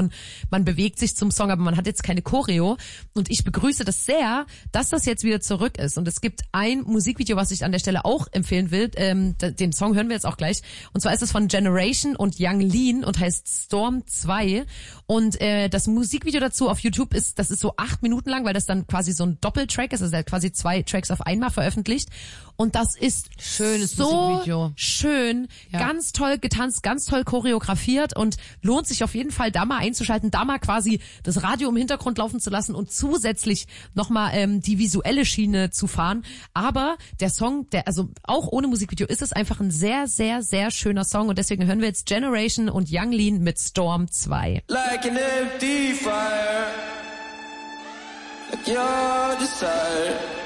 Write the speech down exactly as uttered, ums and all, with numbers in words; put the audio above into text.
von, man bewegt sich zum Song, aber man hat jetzt keine Choreo. Und ich begrüße das sehr, dass das jetzt wieder zurück ist. Und es gibt ein Musikvideo, was ich an der Stelle auch empfehlen will. Ähm, den Song hören wir jetzt auch gleich. Und zwar ist es von Generation und Young Lean und heißt Storm zwei. Und äh, das Musikvideo dazu auf YouTube ist, das ist so acht Minuten lang, weil das dann quasi so ein Doppeltrack ist, also quasi zwei Tracks auf einmal veröffentlicht. Und das ist schönes so Musikvideo. Schön, ja. Ganz toll getanzt, ganz toll choreografiert und lohnt sich auf jeden Fall, da mal einzuschalten, da mal quasi das Radio im Hintergrund laufen zu lassen und zusätzlich nochmal ähm, die visuelle Schiene zu fahren. Aber der Song, der also auch ohne Musikvideo, ist es einfach ein sehr, sehr, sehr schöner Song und deswegen hören wir jetzt Generation und Young Lean mit Storm zwei. Like an empty fire, like your desire.